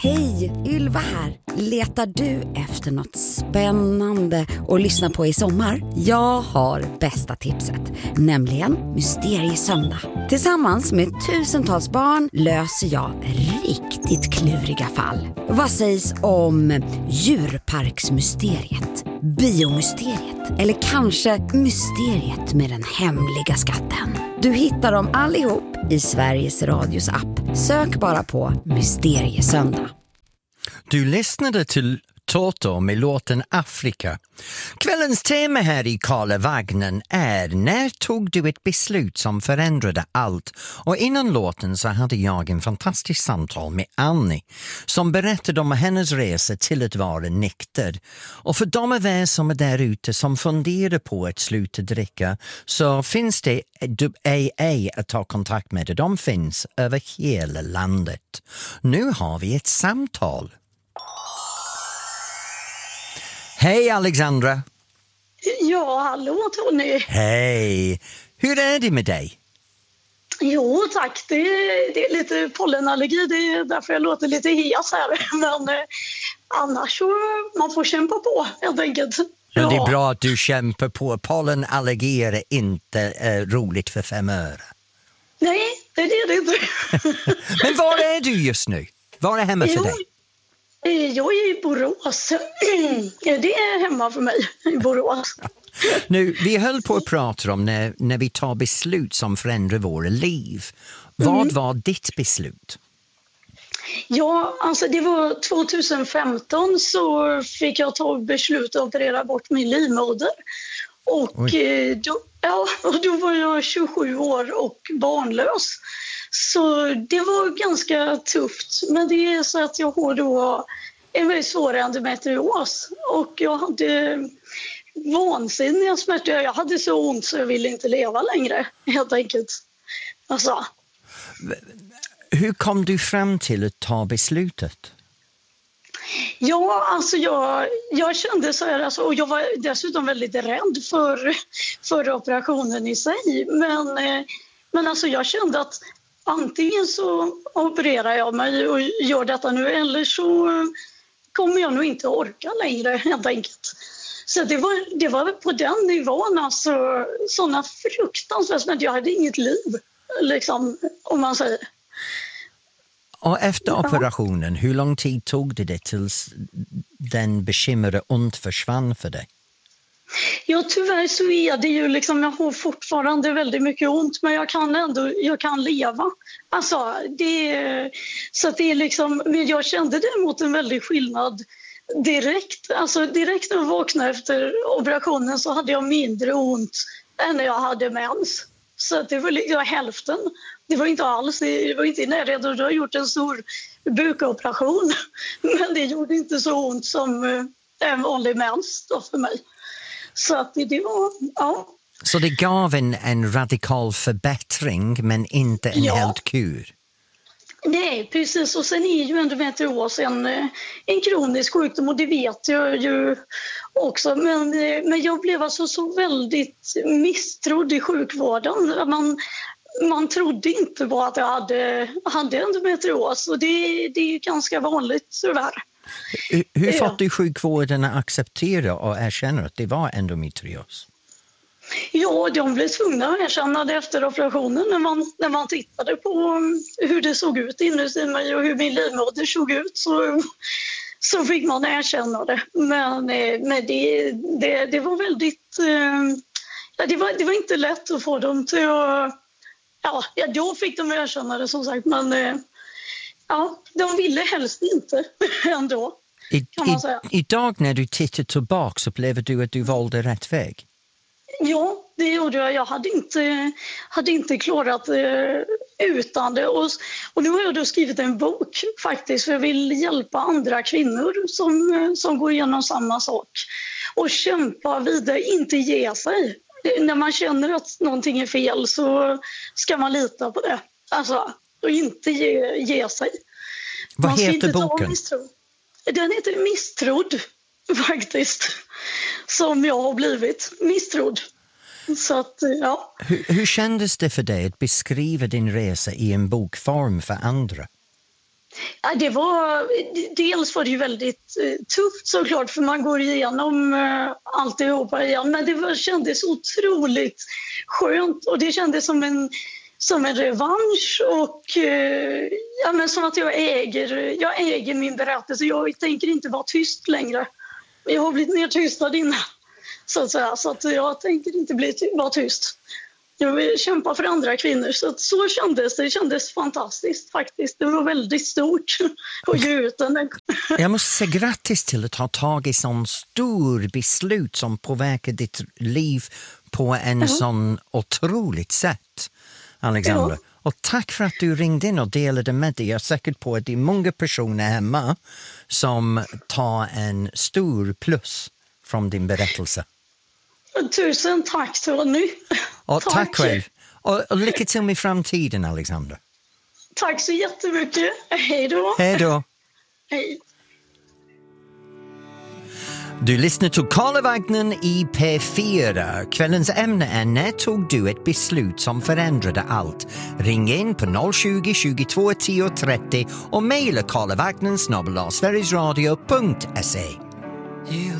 Hej, Ylva här. Letar du efter något spännande att lyssna på i sommar? Jag har bästa tipset, nämligen Mysteriesöndag. Tillsammans med tusentals barn löser jag riktigt kluriga fall. Vad sägs om djurparksmysteriet, biomysteriet eller kanske mysteriet med den hemliga skatten? Du hittar dem allihop i Sveriges Radios app. Sök bara på Mysteriesöndag. Du lyssnade till Toto med låten Afrika. Kvällens tema här i Karlavagnen är: när tog du ett beslut som förändrade allt? Och innan låten så hade jag en fantastisk samtal med Annie som berättade om hennes resa till att vara nykter. Och för de av er som är där ute som funderar på att sluta dricka, så finns det AA att ta kontakt med. De finns över hela landet. Nu har vi ett samtal. Hej Alexandra! Ja, hallå Tony! Hej! Hur är det med dig? Jo tack, det är lite pollenallergi, det är därför jag låter lite hes här. Men annars så man får kämpa på helt enkelt. Ja. Men det är bra att du kämpar på. Pollenallergi är inte roligt för 5 öre. Nej, det är det inte. Men var är du just nu? Var är hemma för dig? Jag är i Borås. Det är hemma för mig i Borås. Nu, vi höll på att prata om när vi tar beslut som förändrar våra liv. Vad var ditt beslut? Ja, alltså det var 2015 så fick jag ta beslut att operera bort min livmoder. Och då var jag 27 år och barnlös. Så det var ganska tufft. Men det är så att jag har då en väldigt svår endometrios. Och jag hade vansinniga smärtor. Jag hade så ont så jag ville inte leva längre, helt enkelt. Alltså. Hur kom du fram till att ta beslutet? Ja, alltså jag kände så här, alltså, och jag var dessutom väldigt rädd för operationen i sig. Men alltså jag kände att antingen så opererar jag mig och gör detta nu, eller så kommer jag nog inte orka längre, helt enkelt. Så det var på den nivån, alltså sådana fruktansvärt, men jag hade inget liv, liksom, om man säger. Och efter operationen, hur lång tid tog det tills den bekymrade ont försvann för dig? Ja, tyvärr så är det ju liksom, jag har fortfarande väldigt mycket ont, men jag kan leva. Alltså, så att det är liksom, jag kände däremot en väldig skillnad direkt. Alltså direkt när jag vaknade efter operationen så hade jag mindre ont än när jag hade mens. Så att det var liksom hälften. Det var inte alls, det var inte i närheten. Du har gjort en stor bukoperation, men det gjorde inte så ont som en vanlig mens då för mig. Så att det var, ja. Så det gav en radikal förbättring men inte en helt kur? Nej, precis. Och sen är ju endometrios en kronisk sjukdom och det vet jag ju också. Men jag blev alltså så väldigt misstrodd i sjukvården. Man trodde inte på att jag hade endometrios och det är ju ganska vanligt tyvärr. Hur fått du sjukvården att acceptera och erkänna att det var endometrios? Ja, de blev tvungna att erkänna det efter operationen när man tittade på hur det såg ut inuti mig och hur min livmoder såg ut så fick man erkänna det. Men det var väldigt... Det var inte lätt att få dem till att... Ja, då fick de erkänna det som sagt, men de ville helst inte ändå, kan man säga. Idag när du tittar tillbaka så upplever du att du valde rätt väg? Ja, det gjorde jag. Jag hade inte klarat utan det. Och nu har jag då skrivit en bok faktiskt. För jag vill hjälpa andra kvinnor som går igenom samma sak. Och kämpa vidare, inte ge sig. När man känner att någonting är fel så ska man lita på det. Alltså, och inte ge sig. Vad heter boken? Den heter Misstrodd faktiskt. Som jag har blivit misstrodd. Så att, ja. Hur kändes det för dig att beskriva din resa i en bokform för andra? Ja, dels var det ju väldigt tufft såklart, för man går igenom alltihopa igen. Men det kändes otroligt skönt och det kändes som en revansch och som att jag äger min berättelse. Jag tänker inte vara tyst längre. Jag har blivit nedtystad innan, så att säga. Så att jag tänker inte vara tyst. Jag vill kämpa för andra kvinnor. Så kändes det. Det kändes fantastiskt faktiskt. Det var väldigt stort att ge ut den. Jag måste säga grattis till att ha tagit sån stor beslut som påverkar ditt liv på en sån otroligt sätt, Alexandra. Ja. Och tack för att du ringde in och delade med dig. Jag är säker på att det är många personer hemma som tar en stor plus från din berättelse. Tusen tack, Tony. Och tack själv. Och lycka till med framtiden, Alexandra. Tack så jättemycket. Hej då. Hej då. Hej. Du lyssnar till Karlavagnen i P4. Kvällens ämne är: när tog du ett beslut som förändrade allt? Ring in på 020 22 10 30 och mejla karlavagnen@sverigesradio.se.